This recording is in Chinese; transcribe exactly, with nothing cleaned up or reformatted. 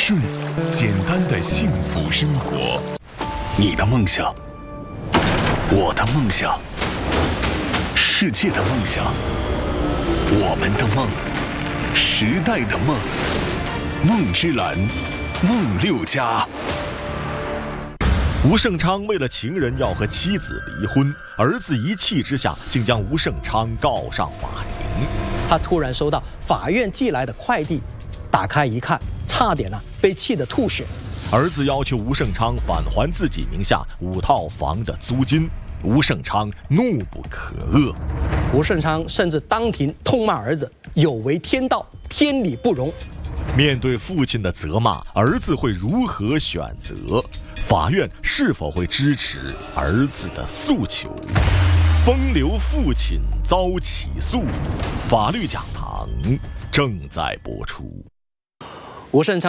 顺，简单的幸福生活。 你的梦想，我的梦想，世界的梦想，我们的梦，时代的梦。梦之蓝，梦六家。 吴胜昌为了情人要和妻子离婚，儿子一气之下竟将吴胜昌告上法庭。 他突然收到法院寄来的快递，打开一看，差点呢、啊、被气得吐血。 儿子要求吴胜昌返还自己名下五套房的租金，吴胜昌怒不可遏。 吴胜昌甚至当庭痛骂儿子有违天道，天理不容。 面对父亲的责骂，儿子会如何选择？法院是否会支持儿子的诉求？风流父亲遭起诉，法律讲堂正在播出。 吴胜昌